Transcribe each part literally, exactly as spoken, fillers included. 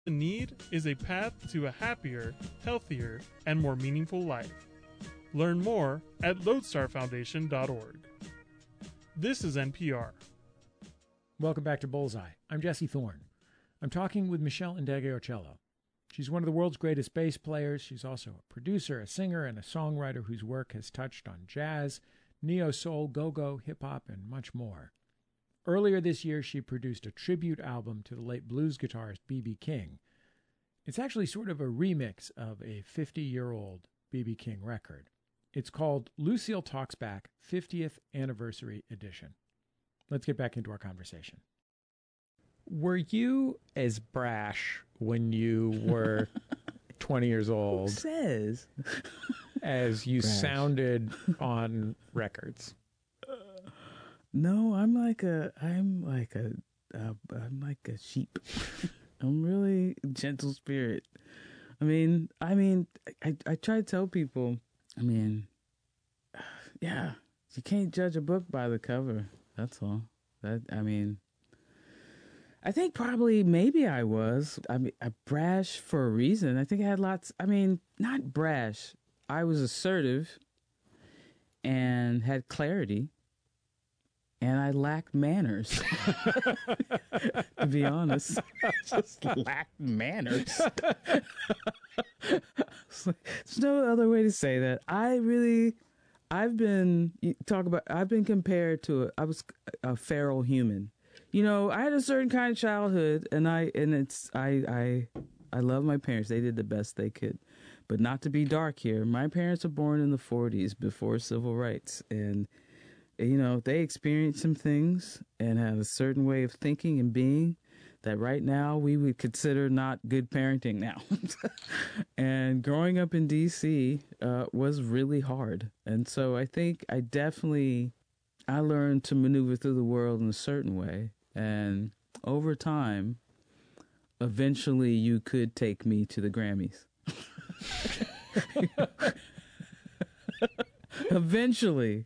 The need is a path to a happier, healthier, and more meaningful life. Learn more at lodestar foundation dot org. This is N P R. Welcome back to Bullseye. I'm Jesse Thorne. I'm talking with Meshell Ndegeocello. She's one of the world's greatest bass players. She's also a producer, a singer, and a songwriter whose work has touched on jazz, neo-soul, go-go, hip-hop, and much more. Earlier this year, she produced a tribute album to the late blues guitarist B B King. It's actually sort of a remix of a fifty-year-old B B King record. It's called Lucille Talks Back fiftieth Anniversary Edition. Let's get back into our conversation. Were you as brash when you were twenty years old? Who says? As you Brash. sounded on records? No, I'm like a, I'm like a, uh, I'm like a sheep. I'm really gentle spirit. I mean, I mean, I, I try to tell people, I mean, yeah, you can't judge a book by the cover. That's all. That, I mean, I think probably maybe I was. I mean, I brash for a reason. I think I had lots, I mean, not brash. I was assertive and had clarity. And I lacked manners, to be honest. I just lacked manners. There's no other way to say that. I really, I've been, you talk about, I've been compared to, a, I was a feral human. You know, I had a certain kind of childhood, and I, and it's, I, I, I love my parents. They did the best they could. But not to be dark here, my parents were born in the forties, before civil rights, and you know, they experienced some things and have a certain way of thinking and being that right now we would consider not good parenting now. And growing up in D C uh, was really hard. And so I think I definitely, I learned to maneuver through the world in a certain way. And over time, eventually you could take me to the Grammys. Eventually.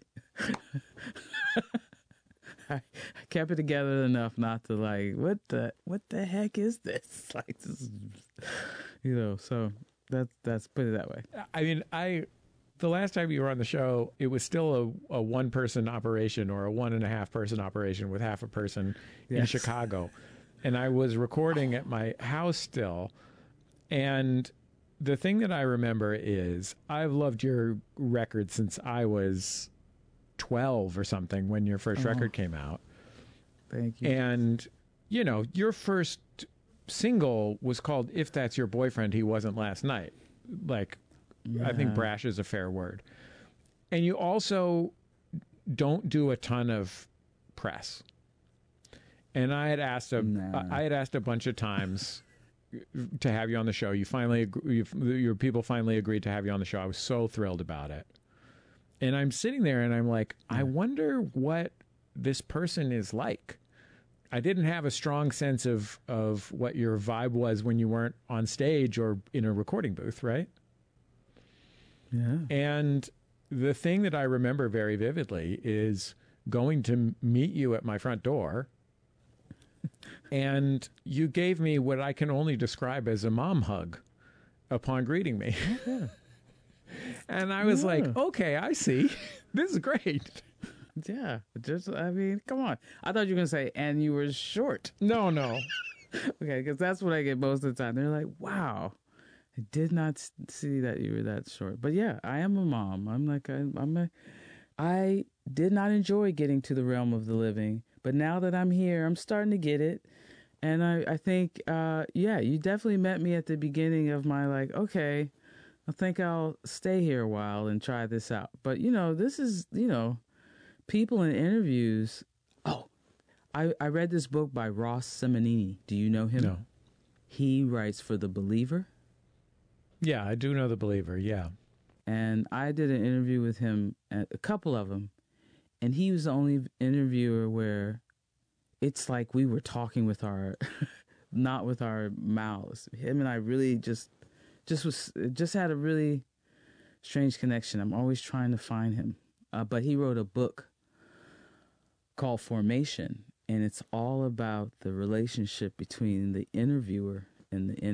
I kept it together enough not to like, what the what the heck is this? Like this is, you know, so that's that's put it that way. I mean, I the last time you were on the show, it was still a, a one person operation or a one and a half person operation with half a person in Yes. Chicago. And I was recording at my house still. And the thing that I remember is I've loved your record since I was twelve or something when your first Oh. record came out. Thank you. And, you know, your first single was called If That's Your Boyfriend, He Wasn't Last Night. Like, I think Yeah. brash is a fair word. And you also don't do a ton of press. And I had asked a, Nah. I had asked a bunch of times to have you on the show. You finally, ag- you, your people finally agreed to have you on the show. I was so thrilled about it. And I'm sitting there and I'm like, I wonder what this person is like. I didn't have a strong sense of, of what your vibe was when you weren't on stage or in a recording booth, right? Yeah. And the thing that I remember very vividly is going to meet you at my front door. And you gave me what I can only describe as a mom hug upon greeting me. Yeah. And I was Yeah. like, okay, I see. This is great. Yeah. Just, I mean, come on. I thought you were going to say, and you were short. No, no. Okay, because that's what I get most of the time. They're like, wow, I did not s- see that you were that short. But yeah, I am a mom. I'm like, I, I'm a, I did not enjoy getting to the realm of the living. But now that I'm here, I'm starting to get it. And I, I think, uh, yeah, you definitely met me at the beginning of my like, okay, I think I'll stay here a while and try this out. But, you know, this is, you know, people in interviews. Oh, I, I read this book by Ross Simonini. Do you know him? No. He writes for The Believer. Yeah, I do know The Believer. Yeah. And I did an interview with him, a couple of them. And he was the only interviewer where it's like we were talking with our, not with our mouths. Him and I really just, just was, just had a really strange connection. I'm always trying to find him. Uh, but he wrote a book called Formation. And it's all about the relationship between the interviewer in the